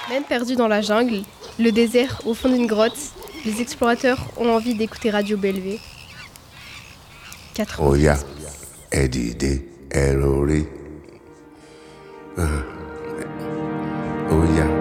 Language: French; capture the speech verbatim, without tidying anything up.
Même perdus dans la jungle, le désert, au fond d'une grotte, les explorateurs ont envie d'écouter Radio Bellevue. Oh yeah, Eddie, Ellery. Uh, oh yeah.